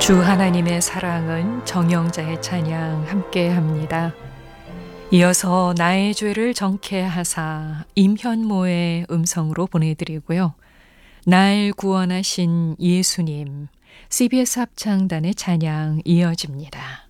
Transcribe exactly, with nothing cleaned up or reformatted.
주 하나님의 사랑은 정영자의 찬양 함께합니다. 이어서 나의 죄를 정케 하사 임현모의 음성으로 보내드리고요. 날 구원하신 예수님 씨비에스 합창단의 찬양 이어집니다.